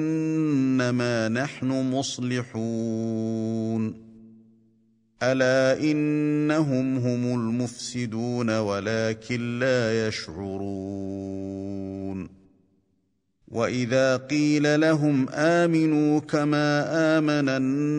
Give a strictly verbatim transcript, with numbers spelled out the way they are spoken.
إنما نحن مصلحون ألا إنهم هم المفسدون ولكن لا يشعرون وإذا قيل لهم آمنوا كما آمن الناس